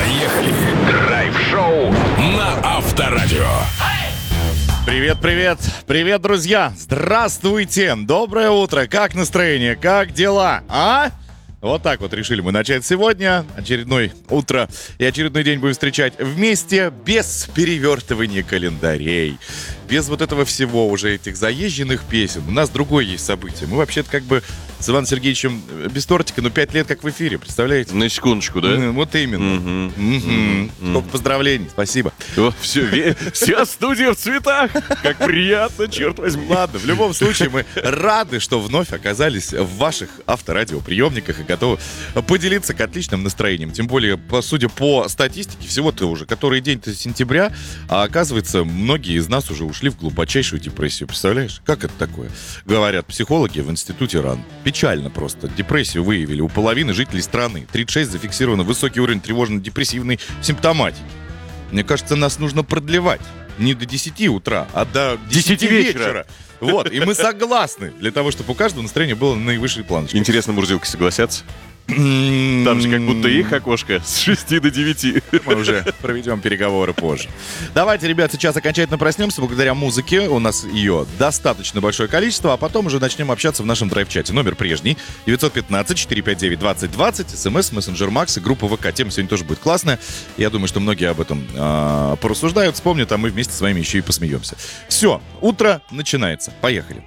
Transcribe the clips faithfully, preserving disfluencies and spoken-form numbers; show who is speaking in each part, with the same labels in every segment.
Speaker 1: Поехали! Драйв-шоу на Авторадио.
Speaker 2: Привет, привет, привет, друзья! Здравствуйте! Доброе утро! Как настроение? Как дела? А? Вот так вот решили мы начать сегодня. Очередное утро и очередной день будем встречать вместе, без перевертывания календарей. Без вот этого всего, уже этих заезженных песен. У нас другое есть событие. Мы вообще-то как бы с Иваном Сергеевичем без тортика, но пять лет как в эфире, представляете?
Speaker 3: На секундочку, да?
Speaker 2: Вот именно. Угу. Сколько поздравлений, спасибо.
Speaker 3: О, все, вся студия в цветах. Как приятно, черт возьми.
Speaker 2: Ладно, в любом случае мы рады, что вновь оказались в ваших авторадиоприемниках и готовы поделиться к отличным настроением. Тем более, по, судя по статистике, всего-то уже который день-то сентября, а оказывается, многие из нас уже ушли в глубочайшую депрессию. Представляешь, как это такое? Говорят психологи в институте РАН. Печально просто. Депрессию выявили у половины жителей страны. тридцать шесть зафиксировано высокий уровень тревожно-депрессивной симптоматики. Мне кажется, нас нужно продлевать. Не до десяти утра, а до десяти вечера. Вот, и мы согласны для того, чтобы у каждого настроение было на наивысшей планочке.
Speaker 3: Интересно, мурзилки согласятся? Там же как будто их окошко с шести до девяти.
Speaker 2: Мы уже проведем переговоры позже. Давайте, ребят, сейчас окончательно проснемся благодаря музыке. У нас ее достаточно большое количество, а потом уже начнем общаться в нашем драйв-чате. Номер прежний. девять один пять четыре пять девять двадцать двадцать. СМС, мессенджер Макс и группа ВК. Тема сегодня тоже будет классная. Я думаю, что многие об этом э, порассуждают, вспомнят, а мы вместе с вами еще и посмеемся. Все, утро начинается. Поехали.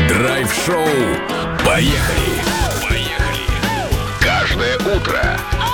Speaker 1: Драйв-шоу. Поехали. Каждое утро